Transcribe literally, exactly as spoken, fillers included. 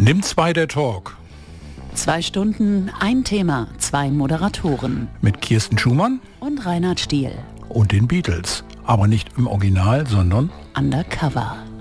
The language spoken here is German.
Nimm zwei der Talk. Zwei Stunden, ein Thema, zwei Moderatoren. Mit Kirsten Schumann und Reinhard Stiel. Und den Beatles. Aber nicht im Original, sondern Undercover.